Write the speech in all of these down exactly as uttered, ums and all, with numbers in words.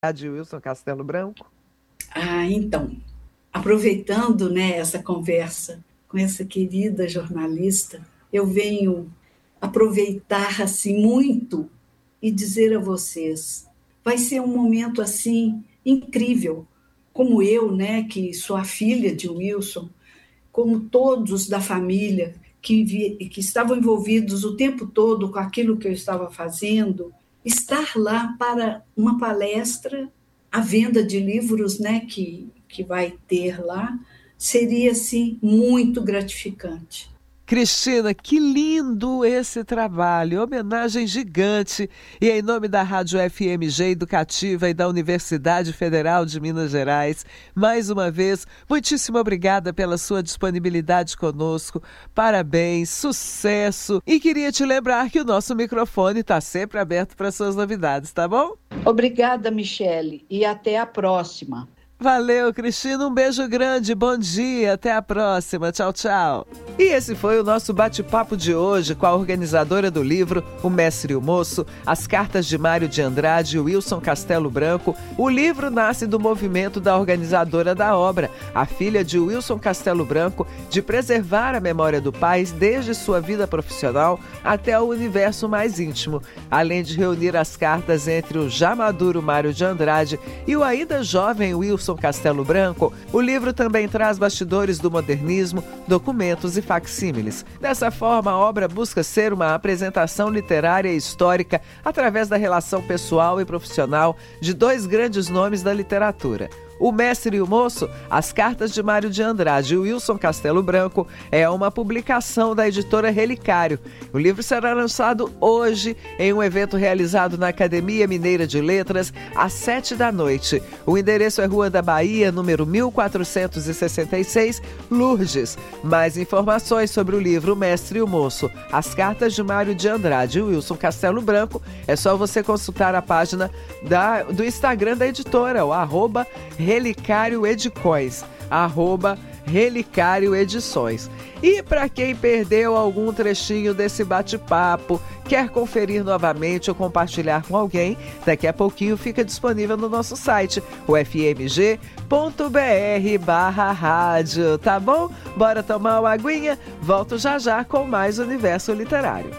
de Wilson Castelo Branco? Ah, então, aproveitando, né, essa conversa com essa querida jornalista, eu venho aproveitar assim muito e dizer a vocês, vai ser um momento assim incrível, como eu, né, que sou a filha de Wilson, como todos da família que, vi, que estavam envolvidos o tempo todo com aquilo que eu estava fazendo, estar lá para uma palestra, a venda de livros, né, que, que vai ter lá, seria, assim, muito gratificante. Cristina, que lindo esse trabalho, homenagem gigante. E em nome da Rádio F M G Educativa e da Universidade Federal de Minas Gerais, mais uma vez, muitíssimo obrigada pela sua disponibilidade conosco. Parabéns, sucesso. E queria te lembrar que o nosso microfone está sempre aberto para suas novidades, tá bom? Obrigada, Michele, e até a próxima. Valeu, Cristina, um beijo grande, bom dia, até a próxima, tchau, tchau. E esse foi o nosso bate-papo de hoje com a organizadora do livro O Mestre e o Moço, as cartas de Mário de Andrade e Wilson Castelo Branco. O livro nasce do movimento da organizadora da obra, a filha de Wilson Castelo Branco, de preservar a memória do pai desde sua vida profissional até o universo mais íntimo, além de reunir as cartas entre o já maduro Mário de Andrade e o ainda jovem Wilson Castelo Branco. O livro também traz bastidores do modernismo, documentos e facsímiles. Dessa forma, a obra busca ser uma apresentação literária e histórica através da relação pessoal e profissional de dois grandes nomes da literatura. O Mestre e o Moço, as cartas de Mário de Andrade e Wilson Castelo Branco, é uma publicação da editora Relicário. O livro será lançado hoje em um evento realizado na Academia Mineira de Letras, às sete da noite. O endereço é Rua da Bahia, número mil quatrocentos e sessenta e seis, Lourdes. Mais informações sobre o livro O Mestre e o Moço, as cartas de Mário de Andrade e Wilson Castelo Branco, é só você consultar a página da, do Instagram da editora, o arroba Relicário Edicões, arroba Relicário Edições. E para quem perdeu algum trechinho desse bate-papo, quer conferir novamente ou compartilhar com alguém, daqui a pouquinho fica disponível no nosso site, o f m g ponto b r barra rádio, tá bom? Bora tomar uma aguinha? Volto já já com mais Universo Literário.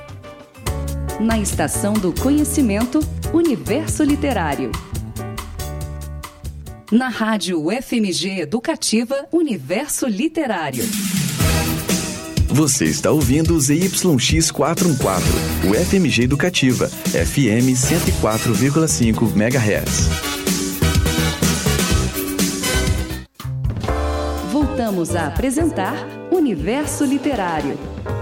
Na Estação do Conhecimento, Universo Literário. Na Rádio F M G Educativa, Universo Literário. Você está ouvindo o Z Y X quatrocentos e quatorze, o F M G Educativa, F M cento e quatro vírgula cinco megahertz. Voltamos a apresentar Universo Literário.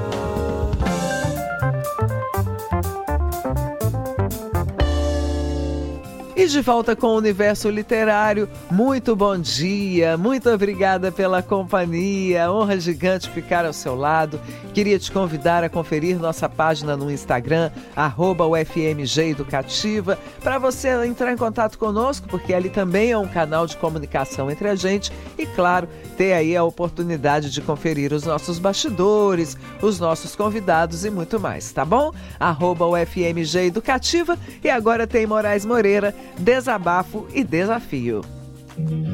E de volta com o Universo Literário, muito bom dia, muito obrigada pela companhia, honra gigante ficar ao seu lado. Queria te convidar a conferir nossa página no Instagram, arroba U F M G Educativa, para você entrar em contato conosco, porque ali também é um canal de comunicação entre a gente e, claro, ter aí a oportunidade de conferir os nossos bastidores, os nossos convidados e muito mais, tá bom? Arroba U F M G Educativa. E agora tem Moraes Moreira, Desabafo e Desafio.